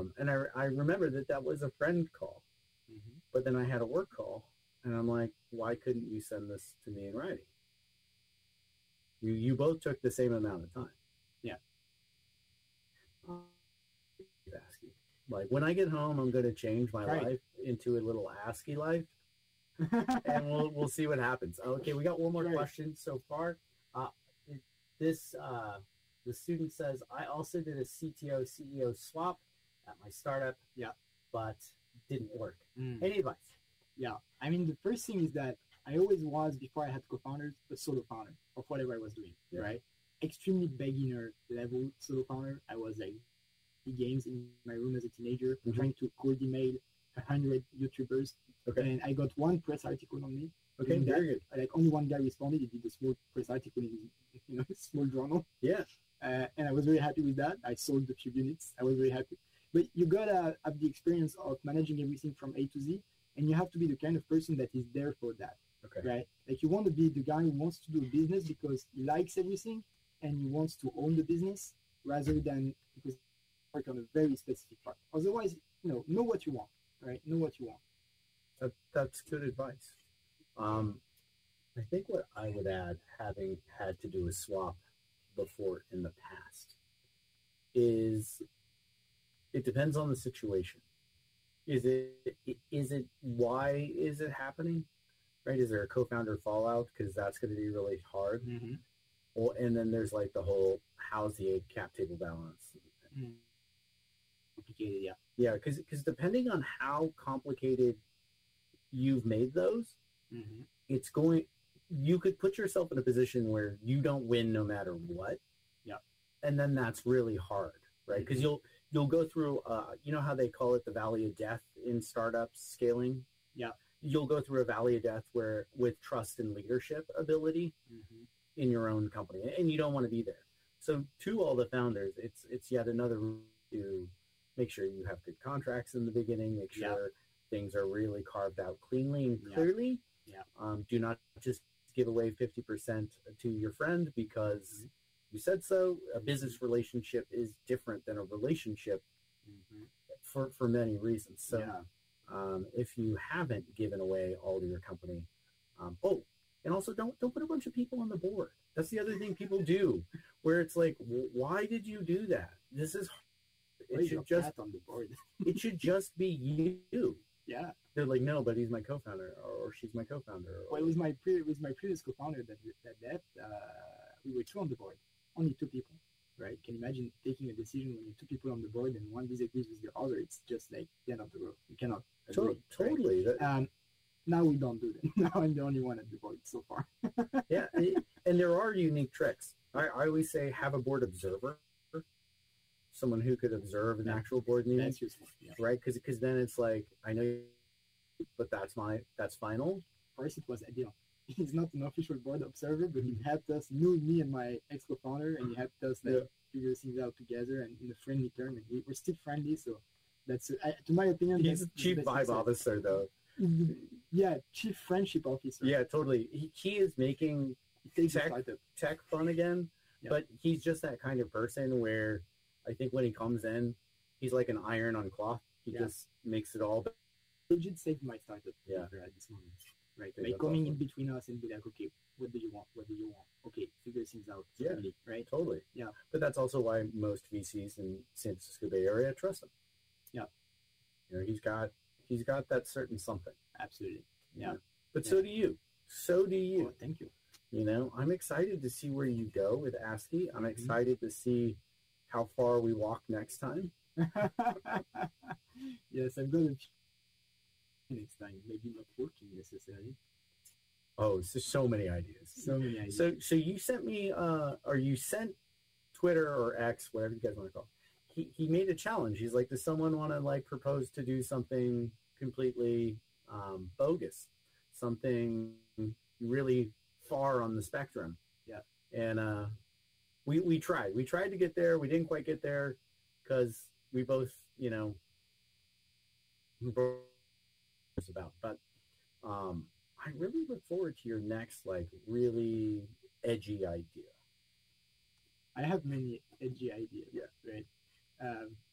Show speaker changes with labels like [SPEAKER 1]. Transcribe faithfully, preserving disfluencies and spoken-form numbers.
[SPEAKER 1] Um, and I, I remember that that was a friend call,
[SPEAKER 2] Mm-hmm.
[SPEAKER 1] but then I had a work call, and I'm like, why couldn't you send this to me in writing? You you both took the same amount of time.
[SPEAKER 2] Yeah.
[SPEAKER 1] Um, ASCII. Like when I get home, I'm going to change my
[SPEAKER 2] Right.
[SPEAKER 1] life into a little ASCII life, and we'll we'll see what happens. Okay, we got one more
[SPEAKER 2] Right.
[SPEAKER 1] question so far. Uh, this uh, the student says, I also did a C T O C E O swap at my startup.
[SPEAKER 2] Yeah.
[SPEAKER 1] But didn't work.
[SPEAKER 2] Mm.
[SPEAKER 1] Any advice?
[SPEAKER 2] Yeah. I mean, the first thing is that I always was, before I had co-founders, a solo founder of whatever I was doing,
[SPEAKER 1] Yeah.
[SPEAKER 2] right? Extremely beginner level solo founder. I was like games in my room as a teenager,
[SPEAKER 1] Mm-hmm.
[SPEAKER 2] trying to coordinate a hundred YouTubers.
[SPEAKER 1] Okay.
[SPEAKER 2] And I got one press article on me.
[SPEAKER 1] Okay,
[SPEAKER 2] Doing
[SPEAKER 1] very
[SPEAKER 2] that.
[SPEAKER 1] good.
[SPEAKER 2] Like only one guy responded. He did a small press article in, you know, a small journal.
[SPEAKER 1] Yeah.
[SPEAKER 2] Uh, and I was very happy with that. I sold a few units. I was very happy. But you gotta have the experience of managing everything from A to Z, and you have to be the kind of person that is there for that,
[SPEAKER 1] Okay.
[SPEAKER 2] right? Like you want to be the guy who wants to do a business because he likes everything and he wants to own the business rather than because you work on a very specific part. Otherwise, you know, know what you want, right? Know what you want.
[SPEAKER 1] That, that's good advice. Um, I think what I would add, having had to do a swap before in the past, is it depends on the situation. Is it is it why is it happening? Right? Is there a co-founder fallout? Because that's going to be really hard.
[SPEAKER 2] Mm-hmm.
[SPEAKER 1] Well, and then there's like the whole how's the cap table balance?
[SPEAKER 2] Mm-hmm. Complicated, yeah.
[SPEAKER 1] Yeah, because because depending on how complicated you've made those,
[SPEAKER 2] Mm-hmm.
[SPEAKER 1] it's going. You could put yourself in a position where you don't win no matter what.
[SPEAKER 2] Yeah,
[SPEAKER 1] and then that's really hard, right? Because
[SPEAKER 2] Mm-hmm.
[SPEAKER 1] you'll you'll go through. Uh, you know how they call it the valley of death in startups scaling.
[SPEAKER 2] Yeah,
[SPEAKER 1] you'll go through a valley of death where with trust and leadership ability
[SPEAKER 2] Mm-hmm.
[SPEAKER 1] in your own company, and you don't want to be there. So to all the founders, it's it's yet another to make sure you have good contracts in the beginning. Make sure
[SPEAKER 2] Yeah.
[SPEAKER 1] things are really carved out cleanly and
[SPEAKER 2] Yeah.
[SPEAKER 1] clearly.
[SPEAKER 2] Yeah.
[SPEAKER 1] Um, do not just give away fifty percent to your friend because
[SPEAKER 2] Mhm.
[SPEAKER 1] you said so. A business relationship is different than a relationship
[SPEAKER 2] Mm-hmm.
[SPEAKER 1] for, for many reasons. So
[SPEAKER 2] yeah.
[SPEAKER 1] um, if you haven't given away all to your company, um, oh, and also don't don't put a bunch of people on the board. That's the other thing people do, where it's like, well, why did you do that? This is
[SPEAKER 2] Where's
[SPEAKER 1] it
[SPEAKER 2] your
[SPEAKER 1] should just
[SPEAKER 2] cat on the board?
[SPEAKER 1] it should just be you.
[SPEAKER 2] Yeah.
[SPEAKER 1] They're like, no, but he's my co-founder, or, or she's my co-founder. Or,
[SPEAKER 2] Well, with my pre- with my previous co-founder that that that uh, we were two on the board, only two people, right? Can you imagine taking a decision when you're two people on the board and one disagrees with the other? It's just like the end of the road. You cannot
[SPEAKER 1] To-
[SPEAKER 2] agree.
[SPEAKER 1] totally. That,
[SPEAKER 2] Right? Um, now we don't do that. Now I'm the only one at the board so far.
[SPEAKER 1] yeah, and, and there are unique tricks. I, I always say have a board observer, someone who could observe an
[SPEAKER 2] Yeah.
[SPEAKER 1] actual board meeting,
[SPEAKER 2] That's useful. Yeah.
[SPEAKER 1] right? Because because then it's like, I know, you, but that's my that's final.
[SPEAKER 2] First, it was ideal. He's not an official board observer, but he helped us, knew me and my ex-co-founder, and he helped us like
[SPEAKER 1] Yeah.
[SPEAKER 2] figure things out together and in a friendly term. And we, we're still friendly, so that's, uh, to my opinion,
[SPEAKER 1] He's
[SPEAKER 2] that's,
[SPEAKER 1] chief
[SPEAKER 2] that's
[SPEAKER 1] vibe
[SPEAKER 2] excellent.
[SPEAKER 1] officer, though.
[SPEAKER 2] Yeah, chief friendship officer.
[SPEAKER 1] Yeah, totally. He, he is making
[SPEAKER 2] He takes the
[SPEAKER 1] tech,
[SPEAKER 2] startup.
[SPEAKER 1] tech fun again,
[SPEAKER 2] Yeah.
[SPEAKER 1] but he's just that kind of person where I think when he comes in, he's like an iron on cloth. He
[SPEAKER 2] Yeah.
[SPEAKER 1] just makes it all.
[SPEAKER 2] Legit saved my startup
[SPEAKER 1] Yeah.
[SPEAKER 2] at this moment. Right,
[SPEAKER 1] Okay,
[SPEAKER 2] by
[SPEAKER 1] that's
[SPEAKER 2] coming
[SPEAKER 1] awesome.
[SPEAKER 2] in between us and be like, okay, what do you want? What do you want? Okay, figure things out.
[SPEAKER 1] Yeah.
[SPEAKER 2] Friendly, right?
[SPEAKER 1] Totally.
[SPEAKER 2] Yeah.
[SPEAKER 1] But that's also why most V Cs in San Francisco Bay Area trust him.
[SPEAKER 2] Yeah.
[SPEAKER 1] You know, he's got he's got that certain something.
[SPEAKER 2] Absolutely.
[SPEAKER 1] you
[SPEAKER 2] Yeah.
[SPEAKER 1] know? But
[SPEAKER 2] Yeah.
[SPEAKER 1] so do you. So do you.
[SPEAKER 2] Oh, thank you.
[SPEAKER 1] You know, I'm excited to see where you go with ASCII. I'm
[SPEAKER 2] Mhm.
[SPEAKER 1] excited to see how far we walk next time.
[SPEAKER 2] Yes, I'm going to next time. Maybe not working necessarily.
[SPEAKER 1] Oh, so so many ideas.
[SPEAKER 2] So many ideas.
[SPEAKER 1] So so you sent me uh or you sent Twitter or X, whatever you guys want to call it. He he made a challenge. He's like, does someone want to like propose to do something completely um bogus? Something really far on the spectrum.
[SPEAKER 2] Yeah.
[SPEAKER 1] And uh we we tried. We tried to get there. We didn't quite get there because we both, you know, it's about. But um I really look forward to your next, like, really edgy idea.
[SPEAKER 2] I have many edgy ideas.
[SPEAKER 1] Yeah.
[SPEAKER 2] Right. Um,